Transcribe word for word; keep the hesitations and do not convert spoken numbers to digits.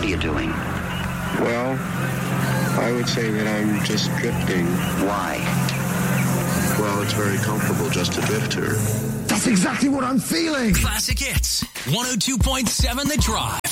are you doing? Well, I would say that I'm just drifting. Why? Well, it's very comfortable just to drift here. That's exactly what I'm feeling. Classic Hits, one oh two point seven The Drive.